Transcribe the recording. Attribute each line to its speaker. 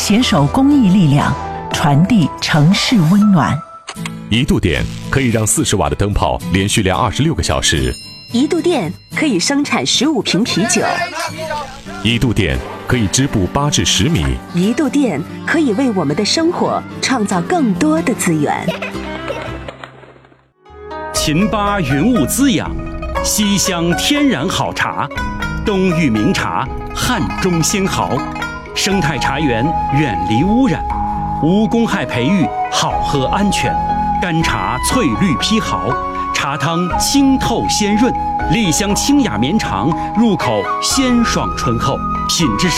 Speaker 1: 携手公益力量，传递城市温暖。
Speaker 2: 1度电可以让40瓦的灯泡连续亮26个小时。
Speaker 3: 1度电可以生产15瓶啤酒。
Speaker 2: 1度电可以织布8至10米。
Speaker 3: 1度电可以为我们的生活创造更多的资源。
Speaker 4: 秦巴云雾滋养，西乡天然好茶，东域名茶，汉中鲜毫。生态茶园远离污染，无公害培育，好喝安全。干茶翠绿披毫，茶汤清透鲜润，栗香清雅绵长，入口鲜爽醇厚，品质